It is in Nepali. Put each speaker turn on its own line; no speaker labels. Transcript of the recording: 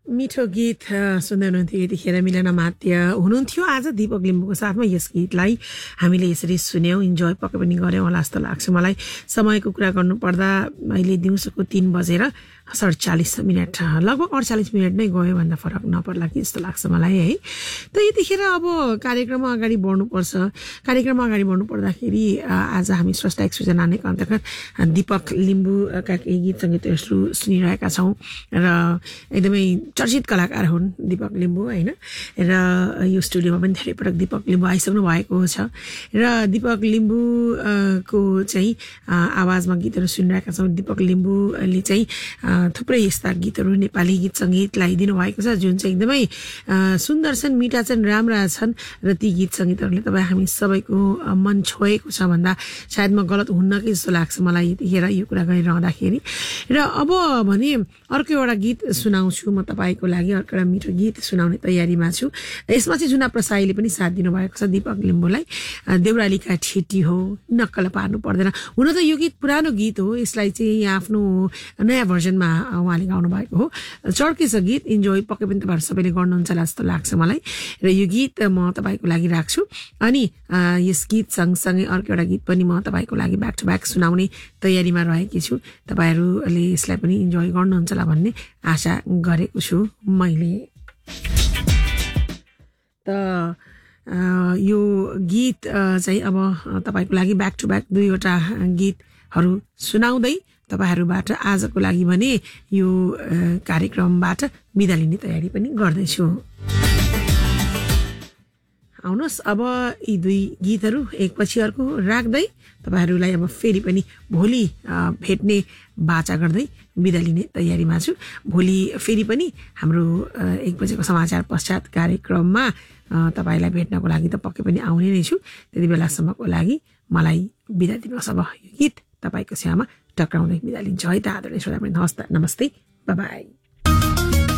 मिठो गीत सुन्दै हुनुहुन्थ्यो यतिखेर मिलन मात्य हुनुहुन्थ्यो आज दीपक लिम्बूको साथमा। यस गीतलाई हामीले यसरी सुन्यौँ, इन्जोय पक्कै पनि गऱ्यौँ होला जस्तो लाग्छ मलाई। समयको कुरा गर्नुपर्दा अहिले दिउँसोको 3 बजेर 47 मिनट, लगभग 48 मिनट नै गयो भन्दा फरक नपर्ला कि जस्तो लाग्छ मलाई है। त यतिखेर अब कार्यक्रममा अगाडि बढ्नुपर्छ। कार्यक्रममा अगाडि बढ्नु पर्दाखेरि आज हामी स्रष्टा एक सृजना नेका अन्तर्गत दीपक लिम्बूका केही गीत सङ्गीतहरू सुनिरहेका छौँ र एकदमै चर्चित कलाकार हुन् दीपक लिम्बू होइन। र यो स्टुडियोमा पनि धेरै पटक दीपक लिम्बू आइसक्नु भएको छ र दीपक लिम्बूको चाहिँ आवाजमा गीतहरू सुनिरहेका छौँ। दीपक लिम्बूले चाहिँ थुप्रै यस्ता गीतहरू नेपाली गीत सङ्गीतलाई दिनुभएको छ जुन चाहिँ एकदमै सुन्दर छन्, मिठा छन्, राम्रा छन् र ती गीत सङ्गीतहरूले तपाईँ हामी सबैको मन छोएको छ भन्दा सायद म गलत हुन्न कि जस्तो लाग्छ मलाई यतिखेर यो कुरा गरिरहँदाखेरि। र अब भने अर्को एउटा गीत सुनाउँछु म तपाईँको लागि, अर्को एउटा मिठो गीत सुनाउने तयारीमा छु। यसमा चाहिँ जुना प्रसाईले पनि साथ दिनुभएको छ दीपक लिम्बूलाई। देउरालीका ठेटी हो, नक्कल पार्नु पर्दैन। हुन त यो गीत पुरानो गीत हो, यसलाई चाहिँ आफ्नो नयाँ भर्जनमा उहाँले गाउनु भएको हो। चर्केछ गीत, इन्जोय पक्कै पनि तपाईँहरू सबैले गर्नुहुन्छ होला जस्तो लाग्छ मलाई। र यो गीत म तपाईँको लागि राख्छु अनि यस गीत सँगसँगै अर्को एउटा गीत पनि म तपाईँको लागि ब्याक टु ब्याक सुनाउने तयारीमा रहेकी छु। तपाईँहरूले यसलाई पनि इन्जोय गर्नुहुन्छ होला भन्ने आशा गरेको छु मैले। त यो गीत चाहिँ अब तपाईँको लागि ब्याक टु ब्याक 2वटा गीतहरू सुनाउँदै तपाईँहरूबाट आजको लागि भने यो कार्यक्रमबाट बिदा लिने तयारी पनि गर्दैछु। आउनुहोस् अब यी 2 गीतहरू एकपछि अर्को राख्दै तपाईँहरूलाई अब फेरि पनि भोलि भेट्ने बाचा गर्दै बिदा लिने तयारीमा छु। भोलि फेरि पनि हाम्रो 1 बजेको समाचार पश्चात कार्यक्रममा तपाईँलाई भेट्नको लागि त पक्कै पनि आउने नै छु। त्यति बेलासम्मको लागि मलाई बिदा दिनुहोस्। अब यो गीत तपाईँको सेवामा टक्राउँदै बिदा लिन्छ है त आदरणीय श्रोतावृन्द। हवस् त, नमस्ते, बाइ बाइ।